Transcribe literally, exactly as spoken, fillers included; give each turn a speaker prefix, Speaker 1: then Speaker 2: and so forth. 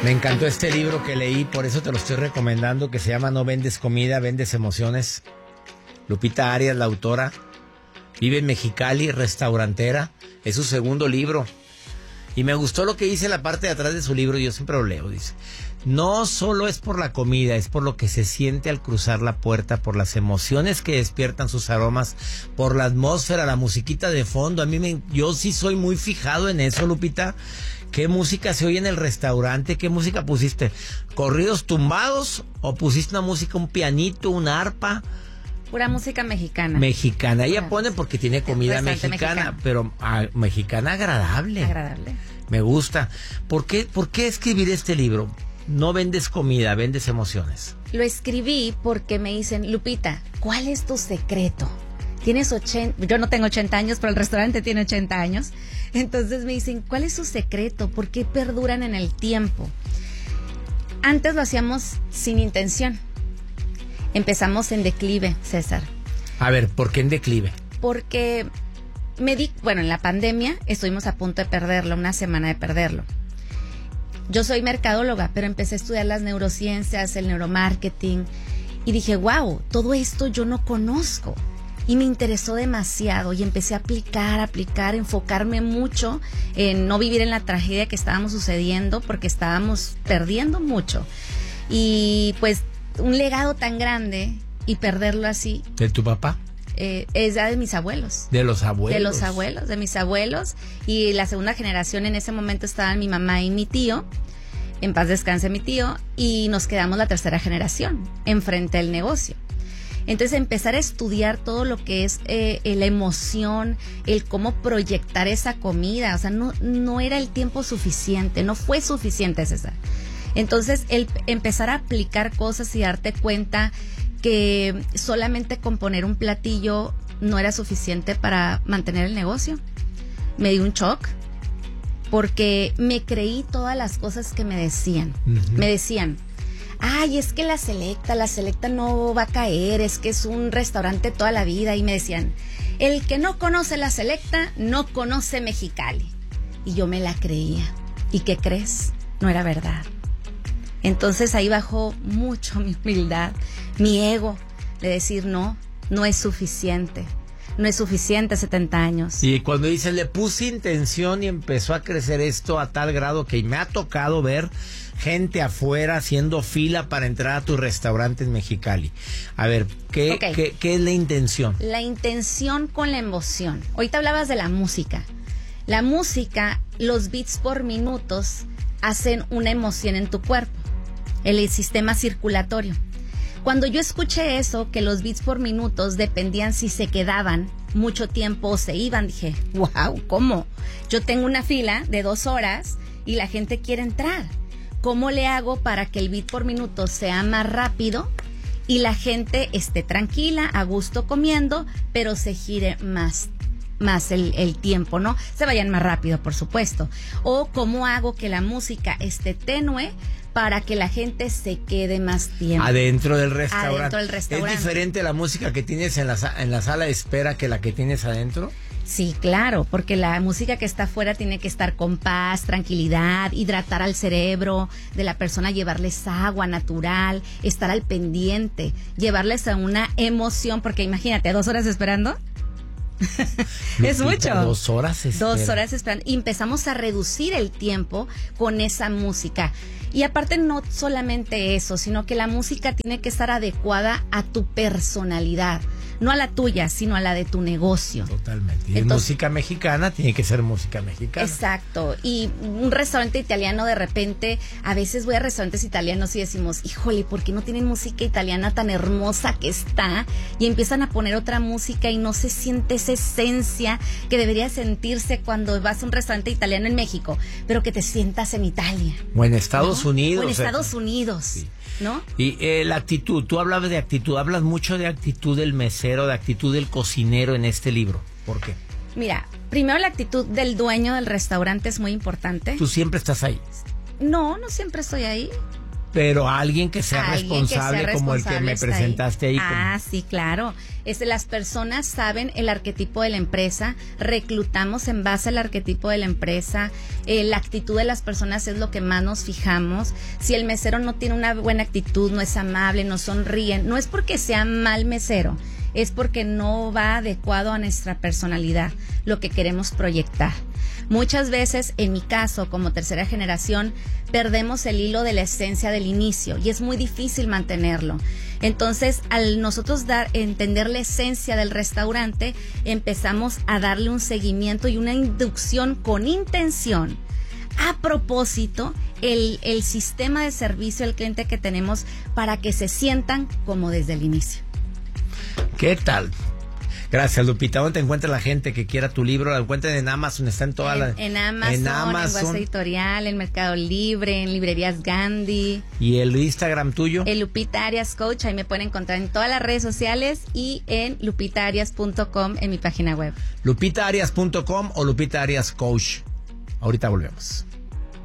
Speaker 1: Me encantó este libro que leí, por eso te lo estoy recomendando, que se llama No vendes comida, vendes emociones. Lupita Arias, la autora, vive en Mexicali, restaurantera. Es su segundo libro. Y me gustó lo que dice en la parte de atrás de su libro, yo siempre lo leo, dice. No solo es por la comida, es por lo que se siente al cruzar la puerta, por las emociones que despiertan sus aromas, por la atmósfera, la musiquita de fondo. A mí me, yo sí soy muy fijado en eso, Lupita. ¿Qué música se oye en el restaurante? ¿Qué música pusiste? ¿Corridos tumbados? ¿O pusiste una música, un pianito, una arpa?
Speaker 2: Pura música mexicana.
Speaker 1: Mexicana. Ella Pura. pone porque tiene comida mexicana,
Speaker 2: mexicana,
Speaker 1: pero ah, mexicana agradable.
Speaker 2: Agradable.
Speaker 1: Me gusta. ¿Por qué, ¿Por qué escribir este libro? No vendes comida, vendes emociones.
Speaker 2: Lo escribí porque me dicen, Lupita, ¿cuál es tu secreto? Tienes ochenta, yo no tengo ochenta años, pero el restaurante tiene ochenta años. Entonces me dicen, ¿cuál es su secreto? ¿Por qué perduran en el tiempo? Antes lo hacíamos sin intención. Empezamos en declive, César.
Speaker 1: A ver, ¿por qué en declive?
Speaker 2: Porque me di, bueno, en la pandemia estuvimos a punto de perderlo, una semana de perderlo. Yo soy mercadóloga, pero empecé a estudiar las neurociencias, el neuromarketing, y dije, wow, todo esto yo no conozco. Y me interesó demasiado y empecé a aplicar, aplicar, enfocarme mucho en no vivir en la tragedia que estábamos sucediendo, porque estábamos perdiendo mucho. Y pues un legado tan grande y perderlo así.
Speaker 1: ¿De tu papá?
Speaker 2: Eh, es ya de mis abuelos.
Speaker 1: ¿De los abuelos?
Speaker 2: De los abuelos, de mis abuelos. Y la segunda generación en ese momento estaban mi mamá y mi tío. En paz descanse mi tío. Y nos quedamos la tercera generación enfrente del negocio. Entonces empezar a estudiar todo lo que es eh, la emoción, el cómo proyectar esa comida. O sea, no, no era el tiempo suficiente, no fue suficiente, César. Entonces el empezar a aplicar cosas y darte cuenta que solamente con poner un platillo no era suficiente para mantener el negocio. Me dio un shock porque me creí todas las cosas que me decían. Uh-huh. Me decían, ay, es que la Selecta, la Selecta no va a caer, es que es un restaurante toda la vida. Y me decían, el que no conoce la Selecta no conoce Mexicali. Y yo me la creía. ¿Y qué crees? No era verdad. Entonces ahí bajó mucho mi humildad, mi ego, de decir no, no es suficiente, no es suficiente setenta años.
Speaker 1: Y cuando dice, le puse intención y empezó a crecer esto a tal grado que me ha tocado ver gente afuera haciendo fila para entrar a tu restaurante en Mexicali. A ver, ¿qué, okay. ¿qué, qué es la intención?
Speaker 2: La intención con la emoción. Ahorita hablabas de la música. La música, los beats por minutos hacen una emoción en tu cuerpo. El sistema circulatorio. Cuando yo escuché eso, que los beats por minutos dependían si se quedaban mucho tiempo o se iban, dije, wow, ¿cómo? Yo tengo una fila de dos horas y la gente quiere entrar. ¿Cómo le hago para que el beat por minuto sea más rápido y la gente esté tranquila, a gusto comiendo, pero se gire más más el, el tiempo, ¿no? Se vayan más rápido, por supuesto. O cómo hago que la música esté tenue para que la gente se quede más tiempo.
Speaker 1: Adentro del restaurante.
Speaker 2: Adentro del restaurante.
Speaker 1: ¿Es diferente la música que tienes en la, en la sala de espera que la que tienes adentro?
Speaker 2: Sí, claro, porque la música que está afuera tiene que estar con paz, tranquilidad, hidratar al cerebro de la persona, llevarles agua natural, estar al pendiente, llevarles a una emoción, porque imagínate, dos horas esperando. Es mucho.
Speaker 1: Dos horas esperando.
Speaker 2: Dos horas esperando. Y empezamos a reducir el tiempo con esa música. Y aparte no solamente eso, sino que la música tiene que estar adecuada a tu personalidad. No a la tuya, sino a la de tu negocio.
Speaker 1: Totalmente. Y Entonces, música mexicana tiene que ser música mexicana.
Speaker 2: Exacto. Y un restaurante italiano, de repente, a veces voy a restaurantes italianos y decimos, híjole, ¿por qué no tienen música italiana tan hermosa que está? Y empiezan a poner otra música y no se siente esa esencia que debería sentirse cuando vas a un restaurante italiano en México, pero que te sientas en Italia.
Speaker 1: O en Estados
Speaker 2: ¿no?
Speaker 1: Unidos.
Speaker 2: O en Estados eh. Unidos. Sí. ¿No?
Speaker 1: Y eh, la actitud, tú hablabas de actitud, hablas mucho de actitud del mesero, de actitud del cocinero en este libro. ¿Por qué?
Speaker 2: Mira, primero la actitud del dueño del restaurante es muy importante.
Speaker 1: ¿Tú siempre estás ahí?
Speaker 2: No, no siempre estoy ahí.
Speaker 1: Pero alguien que sea
Speaker 2: Alguien
Speaker 1: responsable,
Speaker 2: que sea
Speaker 1: como el que
Speaker 2: responsable
Speaker 1: me
Speaker 2: está
Speaker 1: presentaste ahí.
Speaker 2: Ah, sí, claro. Es de las personas saben el arquetipo de la empresa, reclutamos en base al arquetipo de la empresa, eh, la actitud de las personas es lo que más nos fijamos. Si el mesero no tiene una buena actitud, no es amable, no sonríe, no es porque sea mal mesero, es porque no va adecuado a nuestra personalidad, lo que queremos proyectar. Muchas veces, en mi caso, como tercera generación, perdemos el hilo de la esencia del inicio y es muy difícil mantenerlo. Entonces, al nosotros dar, entender la esencia del restaurante, empezamos a darle un seguimiento y una inducción con intención. A propósito, el, el sistema de servicio al cliente que tenemos para que se sientan como desde el inicio.
Speaker 1: ¿Qué tal? Gracias, Lupita. ¿Dónde te encuentra la gente que quiera tu libro? La encuentran en Amazon, está en todas las...
Speaker 2: En Amazon, en Amazon, en Editorial, en Mercado Libre, en Librerías Gandhi.
Speaker 1: ¿Y el Instagram tuyo?
Speaker 2: El Lupita Arias Coach, ahí me pueden encontrar en todas las redes sociales y en lupita arias punto com en mi página web.
Speaker 1: lupita arias punto com o Lupita Arias Coach. Ahorita volvemos.